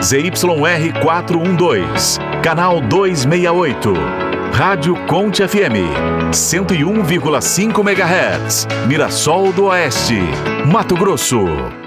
ZYR 412, canal 268. Rádio Conte FM, 101,5 MHz, Mirassol do Oeste, Mato Grosso.